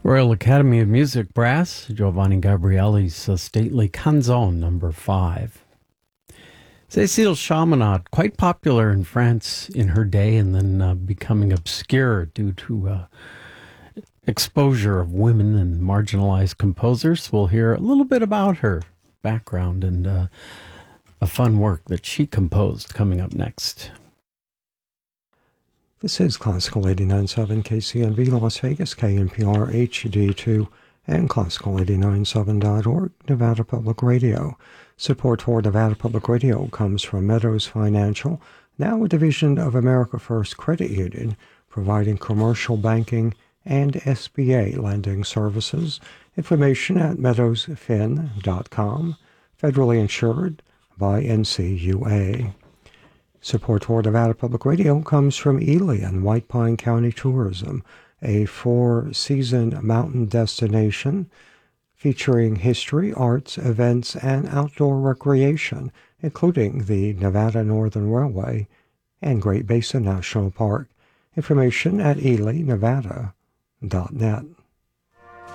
Royal Academy of Music Brass, Giovanni Gabrielli's stately Canzone number 5. Cécile Chaminade, quite popular in France in her day and then becoming obscure due to exposure of women and marginalized composers. We'll hear a little bit about her background and a fun work that she composed coming up next. This is Classical 89.7 KCNV Las Vegas, KNPR HD2, and Classical897.org, Nevada Public Radio. Support for Nevada Public Radio comes from Meadows Financial, now a division of America First Credit Union, providing commercial banking and SBA lending services. Information at meadowsfin.com, federally insured by NCUA. Support for Nevada Public Radio comes from Ely and White Pine County Tourism, a 4-season mountain destination featuring history, arts, events, and outdoor recreation, including the Nevada Northern Railway and Great Basin National Park. Information at elynevada.net.